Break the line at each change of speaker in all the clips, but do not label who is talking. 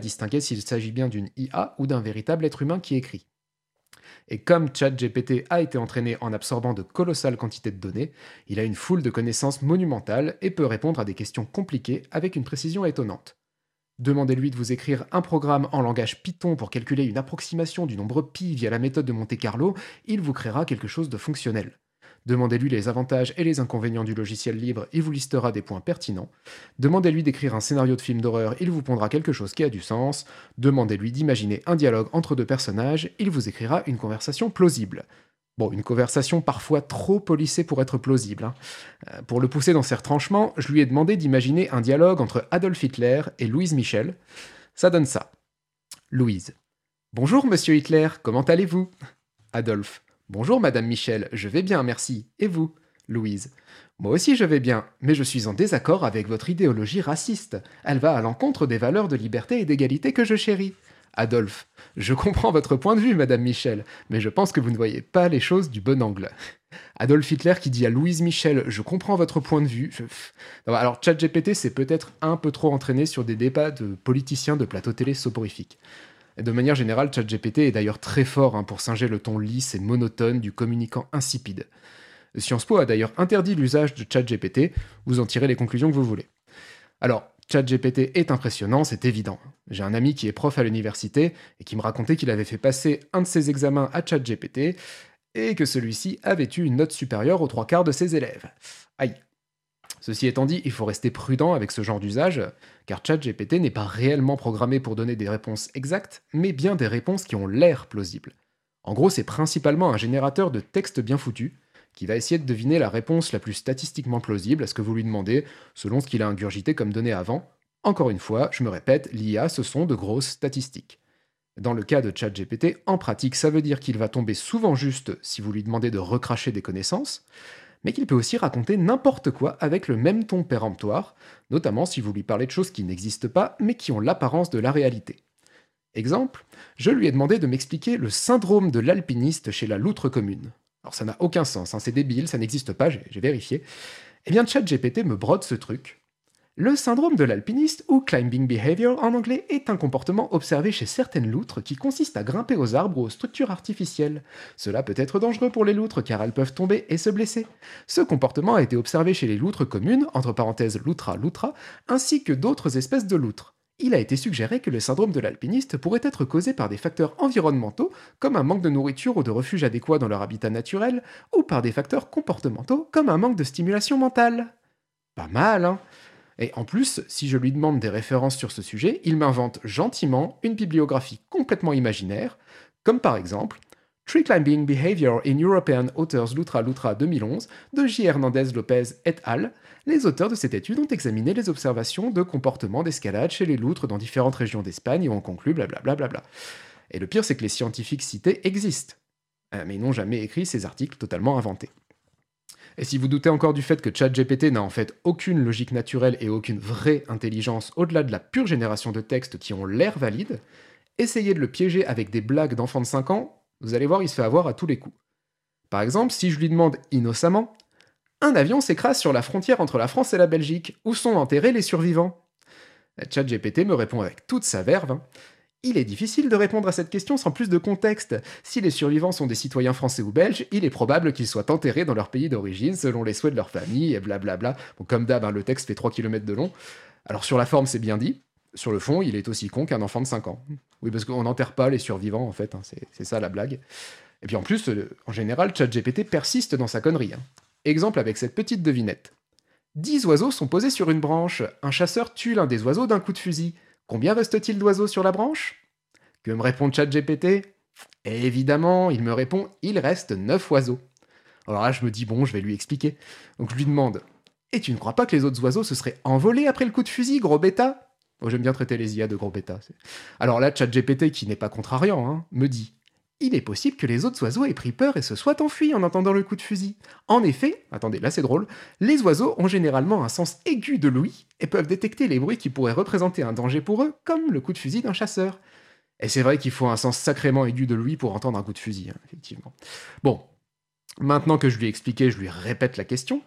distinguer s'il s'agit bien d'une IA ou d'un véritable être humain qui écrit. Et comme ChatGPT a été entraîné en absorbant de colossales quantités de données, il a une foule de connaissances monumentales et peut répondre à des questions compliquées avec une précision étonnante. Demandez-lui de vous écrire un programme en langage Python pour calculer une approximation du nombre pi via la méthode de Monte-Carlo, il vous créera quelque chose de fonctionnel. Demandez-lui les avantages et les inconvénients du logiciel libre, il vous listera des points pertinents. Demandez-lui d'écrire un scénario de film d'horreur, il vous pondra quelque chose qui a du sens. Demandez-lui d'imaginer un dialogue entre deux personnages, il vous écrira une conversation plausible. Bon, une conversation parfois trop polissée pour être plausible, hein. Pour le pousser dans ses retranchements, je lui ai demandé d'imaginer un dialogue entre Adolf Hitler et Louise Michel. Ça donne ça. Louise. Bonjour, monsieur Hitler, comment allez-vous? Adolphe. Bonjour, madame Michel, je vais bien, merci. Et vous? Louise. Moi aussi je vais bien, mais je suis en désaccord avec votre idéologie raciste. Elle va à l'encontre des valeurs de liberté et d'égalité que je chéris. Adolphe. Je comprends votre point de vue, madame Michel, mais je pense que vous ne voyez pas les choses du bon angle. Adolf Hitler qui dit à Louise Michel « Je comprends votre point de vue ». Alors, ChatGPT s'est peut-être un peu trop entraîné sur des débats de politiciens de plateau télé soporifiques. Et de manière générale, ChatGPT est d'ailleurs très fort pour singer le ton lisse et monotone du communicant insipide. Sciences Po a d'ailleurs interdit l'usage de ChatGPT, vous en tirez les conclusions que vous voulez. Alors, ChatGPT est impressionnant, c'est évident. J'ai un ami qui est prof à l'université et qui me racontait qu'il avait fait passer un de ses examens à ChatGPT et que celui-ci avait eu une note supérieure aux 3/4 de ses élèves. Aïe. Ceci étant dit, il faut rester prudent avec ce genre d'usage, car ChatGPT n'est pas réellement programmé pour donner des réponses exactes, mais bien des réponses qui ont l'air plausibles. En gros, c'est principalement un générateur de texte bien foutu, qui va essayer de deviner la réponse la plus statistiquement plausible à ce que vous lui demandez, selon ce qu'il a ingurgité comme données avant. Encore une fois, je me répète, l'IA, ce sont de grosses statistiques. Dans le cas de ChatGPT, en pratique, ça veut dire qu'il va tomber souvent juste si vous lui demandez de recracher des connaissances, mais qu'il peut aussi raconter n'importe quoi avec le même ton péremptoire, notamment si vous lui parlez de choses qui n'existent pas, mais qui ont l'apparence de la réalité. Exemple, je lui ai demandé de m'expliquer le syndrome de l'alpiniste chez la loutre commune. Alors ça n'a aucun sens, c'est débile, ça n'existe pas, j'ai vérifié. Eh bien ChatGPT me brode ce truc. Le syndrome de l'alpiniste, ou climbing behavior en anglais, est un comportement observé chez certaines loutres qui consiste à grimper aux arbres ou aux structures artificielles. Cela peut être dangereux pour les loutres car elles peuvent tomber et se blesser. Ce comportement a été observé chez les loutres communes, entre parenthèses lutra, ainsi que d'autres espèces de loutres. Il a été suggéré que le syndrome de l'alpiniste pourrait être causé par des facteurs environnementaux, comme un manque de nourriture ou de refuge adéquat dans leur habitat naturel, ou par des facteurs comportementaux, comme un manque de stimulation mentale. Pas mal, hein? Et en plus, si je lui demande des références sur ce sujet, il m'invente gentiment une bibliographie complètement imaginaire, comme par exemple Tree Climbing Behavior in European Authors Lutra 2011 de J. Hernandez Lopez et al. Les auteurs de cette étude ont examiné les observations de comportement d'escalade chez les loutres dans différentes régions d'Espagne et ont conclu blablabla. Et le pire, c'est que les scientifiques cités existent, mais ils n'ont jamais écrit ces articles totalement inventés. Et si vous doutez encore du fait que ChatGPT n'a en fait aucune logique naturelle et aucune vraie intelligence au-delà de la pure génération de textes qui ont l'air valides, essayez de le piéger avec des blagues d'enfants de 5 ans, vous allez voir, il se fait avoir à tous les coups. Par exemple, si je lui demande innocemment « Un avion s'écrase sur la frontière entre la France et la Belgique, où sont enterrés les survivants ?» ChatGPT me répond avec toute sa verve il est difficile de répondre à cette question sans plus de contexte. Si les survivants sont des citoyens français ou belges, il est probable qu'ils soient enterrés dans leur pays d'origine selon les souhaits de leur famille et blablabla. Bon, comme d'hab, le texte fait 3 km de long. Alors sur la forme, c'est bien dit. Sur le fond, il est aussi con qu'un enfant de 5 ans. Oui, parce qu'on n'enterre pas les survivants, en fait. C'est ça la blague. Et puis en plus, en général, ChatGPT persiste dans sa connerie. Exemple avec cette petite devinette. 10 oiseaux sont posés sur une branche. Un chasseur tue l'un des oiseaux d'un coup de fusil. Combien reste-t-il d'oiseaux sur la branche? Que me répond ChatGPT? Et évidemment, il me répond il reste 9 oiseaux. Alors là, je me dis bon, je vais lui expliquer. Donc je lui demande et tu ne crois pas que les autres oiseaux se seraient envolés après le coup de fusil, gros bêta? Oh, j'aime bien traiter les IA de gros bêta. Alors là, ChatGPT, qui n'est pas contrariant, me dit il est possible que les autres oiseaux aient pris peur et se soient enfuis en entendant le coup de fusil. En effet, attendez, là c'est drôle, les oiseaux ont généralement un sens aigu de l'ouïe et peuvent détecter les bruits qui pourraient représenter un danger pour eux, comme le coup de fusil d'un chasseur. Et c'est vrai qu'il faut un sens sacrément aigu de l'ouïe pour entendre un coup de fusil, effectivement. Bon, maintenant que je lui ai expliqué, je lui répète la question.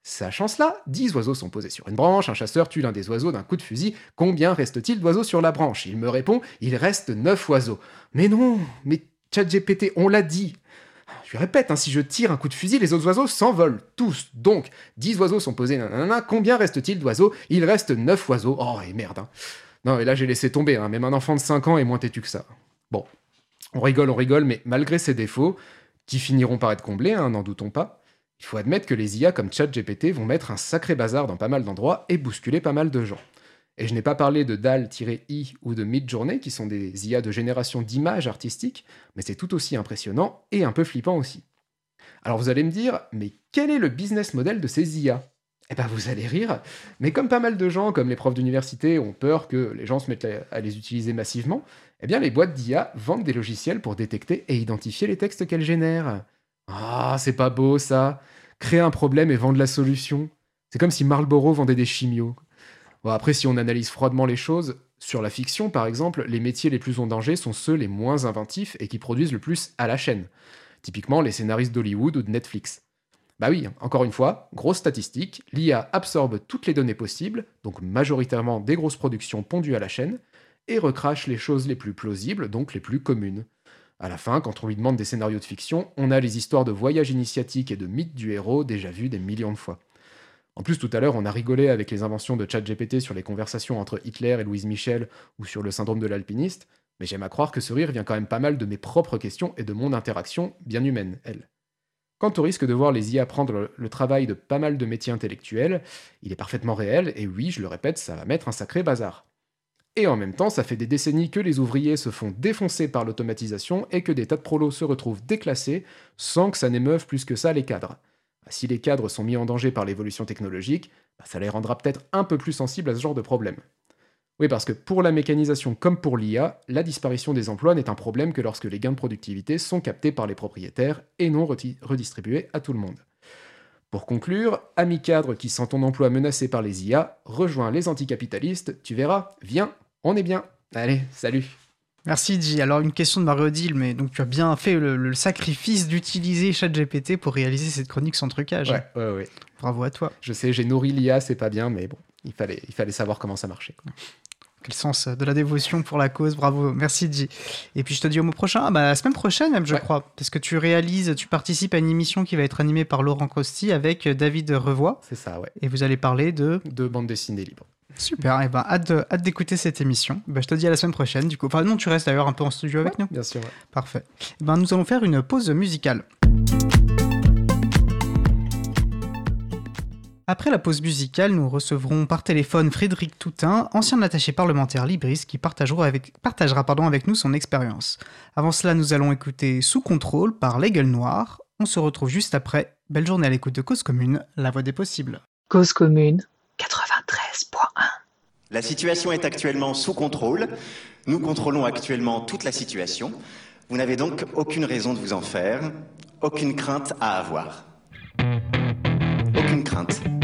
Sachant cela, 10 oiseaux sont posés sur une branche, un chasseur tue l'un des oiseaux d'un coup de fusil. Combien reste-t-il d'oiseaux sur la branche? Il me répond, il reste 9 oiseaux. Mais non, mais ChatGPT, on l'a dit. Je répète, si je tire un coup de fusil, les autres oiseaux s'envolent, tous. Donc, 10 oiseaux sont posés, nanana, combien reste-t-il d'oiseaux? Il reste 9 oiseaux. Oh, et merde. Non, et là, j'ai laissé tomber, même un enfant de 5 ans est moins têtu que ça. Bon, on rigole, mais malgré ces défauts, qui finiront par être comblés, n'en doutons pas, il faut admettre que les IA comme ChatGPT vont mettre un sacré bazar dans pas mal d'endroits et bousculer pas mal de gens. Et je n'ai pas parlé de DALL-I ou de Midjourney, qui sont des IA de génération d'images artistiques, mais c'est tout aussi impressionnant et un peu flippant aussi. Alors vous allez me dire, mais quel est le business model de ces IA? Eh ben vous allez rire, mais comme pas mal de gens, comme les profs d'université, ont peur que les gens se mettent à les utiliser massivement, eh bien les boîtes d'IA vendent des logiciels pour détecter et identifier les textes qu'elles génèrent. Ah, c'est pas beau ça. Créer un problème et vendre la solution. C'est comme si Marlboro vendait des chimios. Bon, après, si on analyse froidement les choses, sur la fiction par exemple, les métiers les plus en danger sont ceux les moins inventifs et qui produisent le plus à la chaîne. Typiquement les scénaristes d'Hollywood ou de Netflix. Bah oui, encore une fois, grosse statistique, l'IA absorbe toutes les données possibles, donc majoritairement des grosses productions pondues à la chaîne, et recrache les choses les plus plausibles, donc les plus communes. À la fin, quand on lui demande des scénarios de fiction, on a les histoires de voyages initiatiques et de mythes du héros déjà vus des millions de fois. En plus, tout à l'heure, on a rigolé avec les inventions de ChatGPT sur les conversations entre Hitler et Louise Michel ou sur le syndrome de l'alpiniste, mais j'aime à croire que ce rire vient quand même pas mal de mes propres questions et de mon interaction bien humaine, elle. Quant au risque de voir les IA prendre le travail de pas mal de métiers intellectuels, il est parfaitement réel, et oui, je le répète, ça va mettre un sacré bazar. Et en même temps, ça fait des décennies que les ouvriers se font défoncer par l'automatisation et que des tas de prolos se retrouvent déclassés sans que ça n'émeuve plus que ça les cadres. Si les cadres sont mis en danger par l'évolution technologique, ça les rendra peut-être un peu plus sensibles à ce genre de problème. Oui, parce que pour la mécanisation comme pour l'IA, la disparition des emplois n'est un problème que lorsque les gains de productivité sont captés par les propriétaires et non redistribués à tout le monde. Pour conclure, ami cadre qui sent ton emploi menacé par les IA, rejoins les anticapitalistes, tu verras, viens, on est bien. Allez, salut.
Merci J. Alors une question de Marie-Odile, mais donc tu as bien fait le sacrifice d'utiliser ChatGPT pour réaliser cette chronique sans trucage.
Ouais.
Bravo à toi.
Je sais, j'ai nourri l'IA, c'est pas bien, mais bon, il fallait savoir comment ça marchait.
Quel sens de la dévotion pour la cause, bravo, merci J. Et puis je te dis au mois prochain, la semaine prochaine même je crois, parce que tu participes à une émission qui va être animée par Laurent Costi avec David Revoy.
C'est ça, ouais.
Et vous allez parler de
bande dessinée libre.
Super, et hâte d'écouter cette émission. Je te dis à la semaine prochaine du coup. Enfin non, tu restes d'ailleurs un peu en studio avec nous.
Bien sûr, ouais.
Parfait. Nous allons faire une pause musicale. Après la pause musicale, nous recevrons par téléphone Frédéric Toutain, ancien attaché parlementaire libriste, qui partagera avec nous son expérience. Avant cela, nous allons écouter Sous contrôle par Les Gueules Noires. On se retrouve juste après. Belle journée à l'écoute de Cause Commune, la voix des possibles.
Cause Commune 93.1.
La situation est actuellement sous contrôle. Nous contrôlons actuellement toute la situation. Vous n'avez donc aucune raison de vous en faire, aucune crainte à avoir. Aucune crainte.